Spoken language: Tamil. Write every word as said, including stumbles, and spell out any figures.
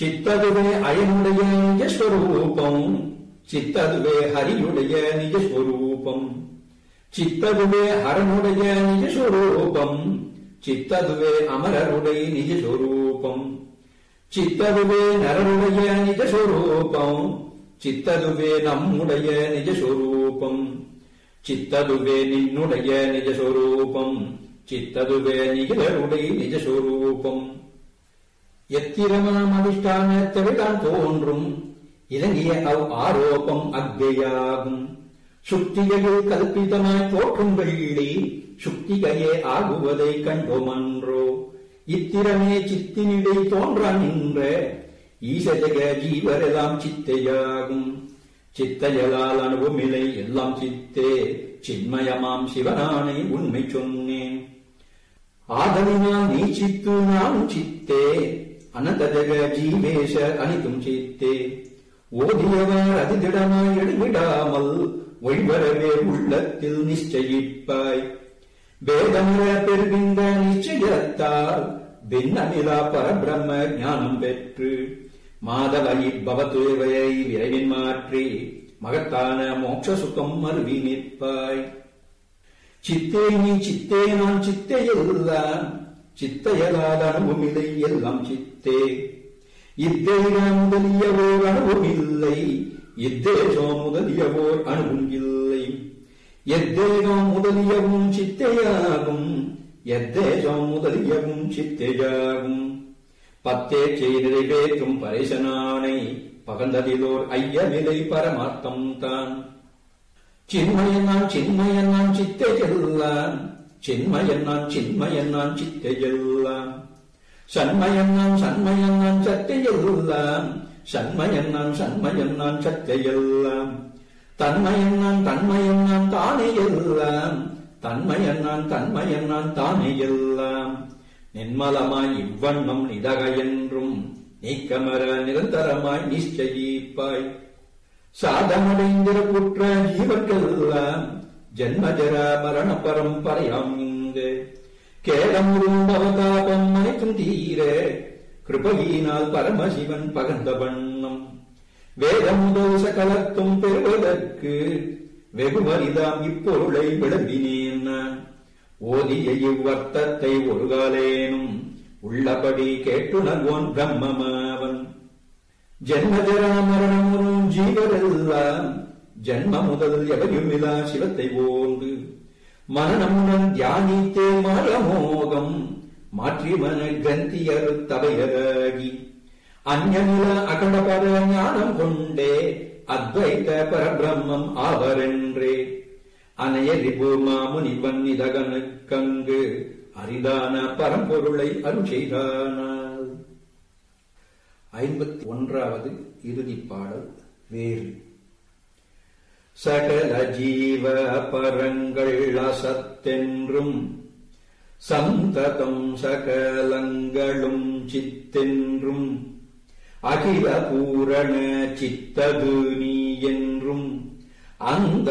சித்ததுவே அயனுடைய நிஜஸ்வரூபம், சித்ததுவே ஹரியுடைய நிஜஸ்வரூபம், சித்ததுவே ஹரனுடைய நிஜஸ்வரூபம், சித்ததுவே அமரருடைய நிஜஸ்வரூபம், சித்ததுவே நரருடைய நிஜஸ்வரூபம், சித்ததுவே நம்முடைய நிஜஸ்வரூபம், சித்ததுவே நின்னுடைய நிஜஸ்வரூபம், சித்ததுவே நிகிலருடைய நிஜஸ்வரூபம். எத்திரமாம் அதிஷ்டானத்தவைதான் தோன்றும் இலங்கிய அவ் ஆரோபம் அக்ஞையாகும். சுக்திகையில் கல்பிதமாய் தோற்றும் வெள்ளி சுக்திகையே ஆகுவதை கண்டோமன்றோ. இத்திரமே சித்தினிடை தோன்றா நின்ற ஈசஜக ஜீவரெல்லாம் சித்தையாகும். சித்தையலால் அனுபவமில்லை எல்லாம் சித்தே, சின்மயமாம் சிவனானை உண்மை சொன்னேன். ஆதலினால் நீ சித்து நானும் சித்தே, அனந்தஜக ஜீவேஷ அனிதும் சித்தே. ஓதியவர் அதிதிடமாய் எடுவிடாமல் ஒழிவரவே உள்ளத்தில் நிச்சயிப்பாய். வேதமுற பெறுகின்ற நிச்சயத்தால் பின்னமிலா பரபிரம்ம ஞானம் பெற்று மாதவ பவத்துவையை விரைவின் மாற்றி மகத்தான மோட்ச சுகம் அருவி நிற்பாய். சித்தே நீ சித்தே நான் சித்தே எல்லாம், சித்தையலாத அனுபவமில்லை எல்லாம் சித்தே. இத்தேகம் முதலியவோர் அனுபவமில்லை, இத்தேசம் முதலியவோர் அனுபவம் இல்லை. எத்தேகம் முதலியவும் சித்தையாகும், எத்தேசம் முதலியவும் சித்தையாகும். பத்தேச்சை நிறைவேற்றும் பரேசனானை பகந்ததிலோர் ஐயமில்லை பரமார்த்தம் தான். சின்மயன் நான் சின்மயன் நான் சித்தையெல்லாம், சின்மயன் நான் சின்மயன் நான் சித்தையெல்லாம். சண்மயன் நான் சண்மயன் நான் சத்தையெல்லாம், சண்மயன் நான் சண்மயன் நான் சத்தையெல்லாம். தன்மயன் நான் தன்மயன் நான் தானே எல்லாம், தன்மயன் நான் தன்மயன் நான் தானே எல்லாம். நின்மலமாய் இவ்வண்ணம் நிதக என்றும் நீக்கமர நிரந்தரமாய் நிச்சயிப்பாய். சாதமடைந்திர குற்ற ஜீவர்களெல்லாம் ஜன்மஜர மரண பரம்பரையாம் இங்கு. கேடமுறும் பவதாபம் அனைத்தும் தீர கிருபையினால் பரமசிவன் பகர்ந்த வண்ணம். வேதமுதல் சகலத்தும் பெறுவதற்கு வெகுவரிதாம் இப்பொருளை விளம்பினேன் நான். ஓதிய இவ்வர்த்தத்தை ஒரு காலேனும் உள்ளபடி கேட்டுணர்வோன் பிரம்மமாவன். ஜன்மஜரா மரணமுறும் ஜீவரெல்லாம் ஜன்ம முதல் எவையுமிலா சிவத்தை ஓந்து மரணமுடன் தியானித்தே மாயமோகம் மாற்றி மன கிரந்தியரு தவையராகி அந்நில அகண்டபர ஞானம் கொண்டே அத்வைத பரபிரம்மம் ஆவரென்றே. அனைய ரிபூர்மா முனிவன் இதகனுக்கங்கு அரிதான பரம்பொருளை அருள் செய்தானால். ஐம்பத்தி ஒன்றாவது இறுதி பாடல் வேறு. சகல ஜீவ பரங்கள் அசத்தென்றும் சந்ததம் சகலங்களும் சித்தென்றும் அகில பூரண சித்தது நீ என்றும் அந்த